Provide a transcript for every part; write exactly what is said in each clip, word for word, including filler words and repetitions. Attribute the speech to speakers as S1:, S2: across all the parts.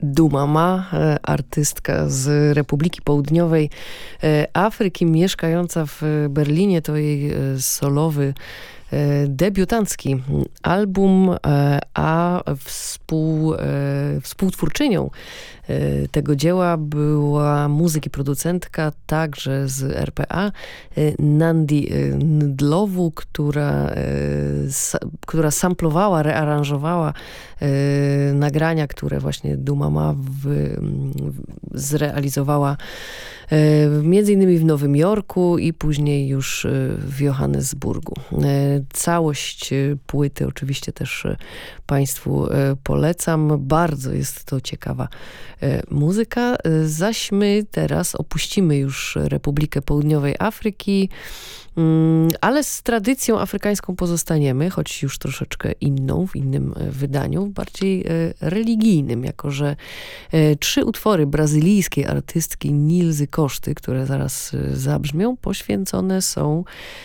S1: Dumama, artystka z Republiki Południowej Afryki, mieszkająca w Berlinie. To jej solowy, debiutancki album, a współ, współtwórczynią tego dzieła była muzyk i producentka także z R P A Nandi Ndlovu, która, która samplowała, rearanżowała nagrania, które właśnie Dumama w, zrealizowała między innymi w Nowym Jorku i później już w Johannesburgu. Całość płyty oczywiście też Państwu polecam. Bardzo jest to ciekawa muzyka. Zaś my teraz opuścimy już Republikę Południowej Afryki, ale z tradycją afrykańską pozostaniemy, choć już troszeczkę inną, w innym wydaniu, bardziej religijnym, jako że trzy utwory brazylijskiej artystki Nilzy Koszty, które zaraz zabrzmią, poświęcone są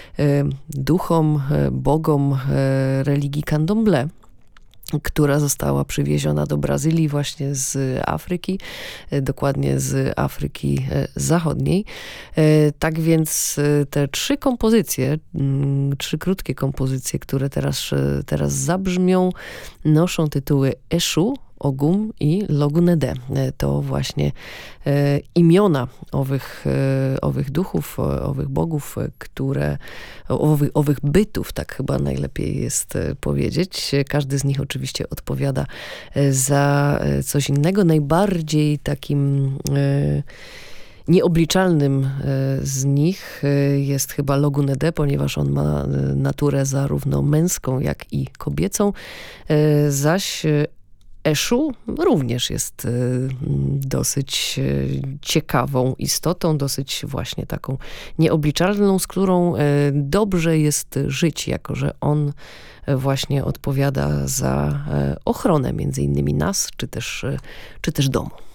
S1: duchom, bogom religii Candomblé, która została przywieziona do Brazylii właśnie z Afryki, dokładnie z Afryki Zachodniej. Tak więc te trzy kompozycje, trzy krótkie kompozycje, które teraz, teraz zabrzmią, noszą tytuły Eshu, Ogum i Logunede. To właśnie e, imiona owych, e, owych duchów, owych bogów, które, owych, owych bytów, tak chyba najlepiej jest powiedzieć. Każdy z nich oczywiście odpowiada za coś innego. Najbardziej takim e, nieobliczalnym z nich jest chyba Logunede, ponieważ on ma naturę zarówno męską, jak i kobiecą. Zaś Eshu również jest dosyć ciekawą istotą, dosyć właśnie taką nieobliczalną, z którą dobrze jest żyć, jako że on właśnie odpowiada za ochronę między innymi nas, czy też, czy też domu.